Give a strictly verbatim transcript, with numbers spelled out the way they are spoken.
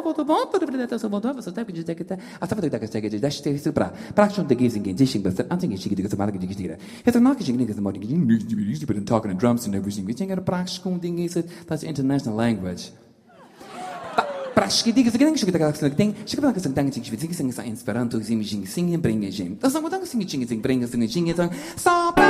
podo molto riprendere su modo so tempo di che a sta vedere che stai che stai sopra praction the gazing in dishing but I think she gets about to get it's a knock she gets the more you been talking and drums and everything we think a praction thing is it that's international language Praški digas gringi kita kak sing ting, shi ka sing tang sing shi sing sing sa inspiranto sing sing sing bringe jing. Da sang mo tang sing sing sing bringe sing sing sing sa